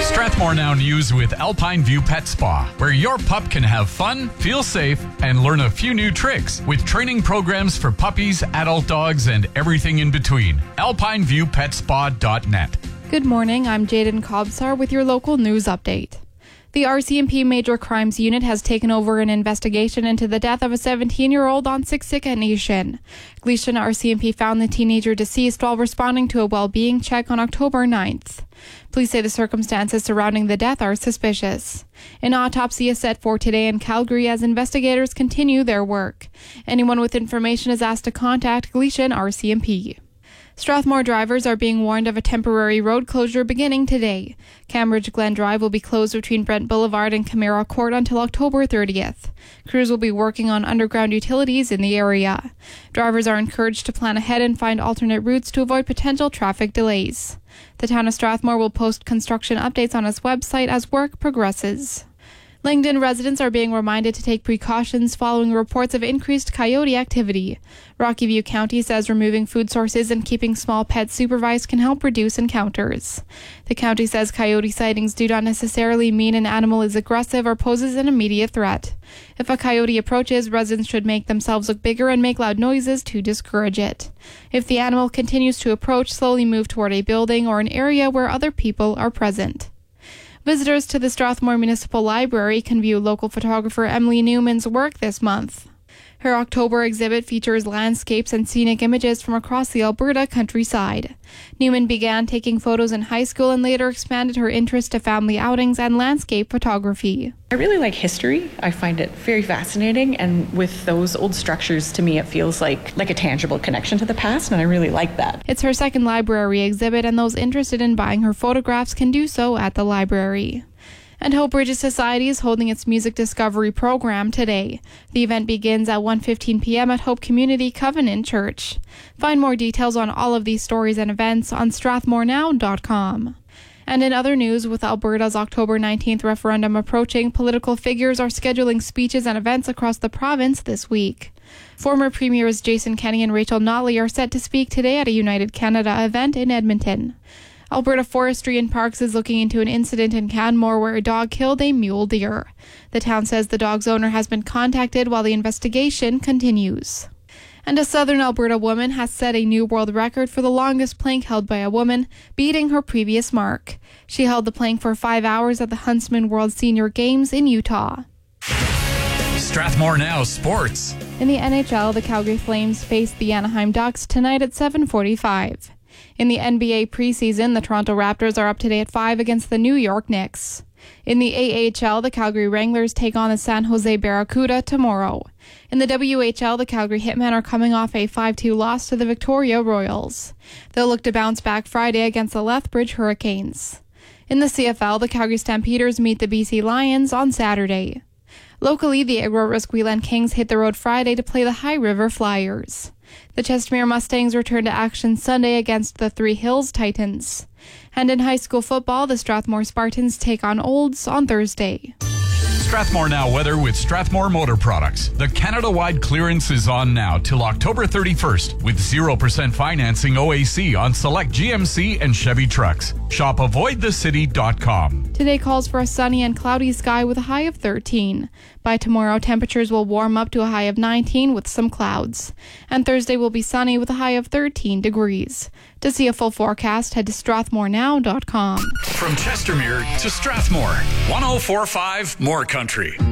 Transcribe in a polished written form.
Strathmore Now News with Alpine View Pet Spa, where your pup can have fun, feel safe, and learn a few new tricks with training programs for puppies, adult dogs, and everything in between. AlpineViewPetSpa.net. Good morning, I'm Jaden Kobsar with your local news update. The RCMP Major Crimes Unit has taken over an investigation into the death of a 17-year-old on Siksika Nation. Gleason RCMP found the teenager deceased while responding to a well-being check on October 9th. Police say the circumstances surrounding the death are suspicious. An autopsy is set for today in Calgary as investigators continue their work. Anyone with information is asked to contact Gleason RCMP. Strathmore drivers are being warned of a temporary road closure beginning today. Cambridge Glen Drive will be closed between Brent Boulevard and Camara Court until October 30th. Crews will be working on underground utilities in the area. Drivers are encouraged to plan ahead and find alternate routes to avoid potential traffic delays. The town of Strathmore will post construction updates on its website as work progresses. Langdon residents are being reminded to take precautions following reports of increased coyote activity. Rocky View County says removing food sources and keeping small pets supervised can help reduce encounters. The county says coyote sightings do not necessarily mean an animal is aggressive or poses an immediate threat. If a coyote approaches, residents should make themselves look bigger and make loud noises to discourage it. If the animal continues to approach, slowly move toward a building or an area where other people are present. Visitors to the Strathmore Municipal Library can view local photographer Emily Newman's work this month. Her October exhibit features landscapes and scenic images from across the Alberta countryside. Newman began taking photos in high school and later expanded her interest to family outings and landscape photography. I really like history. I find it very fascinating, and with those old structures, to me it feels like a tangible connection to the past, and I really like that. It's her second library exhibit, and those interested in buying her photographs can do so at the library. And Hope Bridges Society is holding its Music Discovery program today. The event begins at 1:15 p.m. at Hope Community Covenant Church. Find more details on all of these stories and events on strathmorenow.com. And in other news, with Alberta's October 19th referendum approaching, political figures are scheduling speeches and events across the province this week. Former Premiers Jason Kenney and Rachel Notley are set to speak today at a United Canada event in Edmonton. Alberta Forestry and Parks is looking into an incident in Canmore where a dog killed a mule deer. The town says the dog's owner has been contacted while the investigation continues. And a southern Alberta woman has set a new world record for the longest plank held by a woman, beating her previous mark. She held the plank for 5 hours at the Huntsman World Senior Games in Utah. Strathmore Now Sports. In the NHL, the Calgary Flames face the Anaheim Ducks tonight at 7:45. In the NBA preseason, the Toronto Raptors are up today at 5 against the New York Knicks. In the AHL, the Calgary Wranglers take on the San Jose Barracuda tomorrow. In the WHL, the Calgary Hitmen are coming off a 5-2 loss to the Victoria Royals. They'll look to bounce back Friday against the Lethbridge Hurricanes. In the CFL, the Calgary Stampeders meet the BC Lions on Saturday. Locally, the Aurora-Esquilan Kings hit the road Friday to play the High River Flyers. The Chestermere Mustangs return to action Sunday against the Three Hills Titans. And in high school football, the Strathmore Spartans take on Olds on Thursday. Strathmore Now weather with Strathmore Motor Products. The Canada-wide clearance is on now till October 31st with 0% financing OAC on select GMC and Chevy trucks. Shop avoidthecity.com. Today calls for a sunny and cloudy sky with a high of 13. By tomorrow, temperatures will warm up to a high of 19 with some clouds. And Thursday will be sunny with a high of 13 degrees. To see a full forecast, head to strathmorenow.com. From Chestermere to Strathmore, 104.5 More Country.